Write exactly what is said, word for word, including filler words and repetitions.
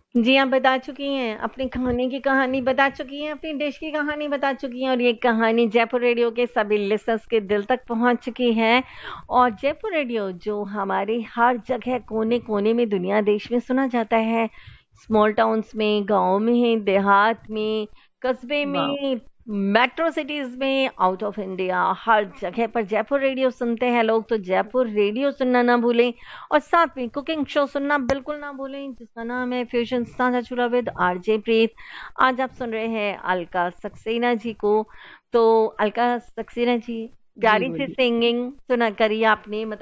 जी, आप बता चुकी हैं, अपने खाने की कहानी बता चुकी हैं, अपनी डिश की कहानी बता चुकी हैं और ये कहानी जयपुर रेडियो के सभी लिसनर्स के दिल तक पहुंच चुकी है। और जयपुर रेडियो जो हमारे हर जगह कोने-कोने में दुनिया देश में सुना जाता है, स्मॉल टाउन्स में, गाँव में, देहात में, कस्बे वाह। में, मेट्रो सिटीज में, आउट ऑफ इंडिया, हर जगह पर जयपुर रेडियो सुनते हैं लोग। तो जयपुर रेडियो सुनना ना भूलें और साथ में कुकिंग शो सुनना बिल्कुल ना भूलें, जिसका नाम है फ्यूजन साझा चूल्हा विद आरजे प्रीत। आज आप सुन रहे हैं अलका सक्सेना जी को। तो अलका सक्सेना जी, जी प्यारी सी बोलिए। सिंगिंग सुना करिए आपने, मतलब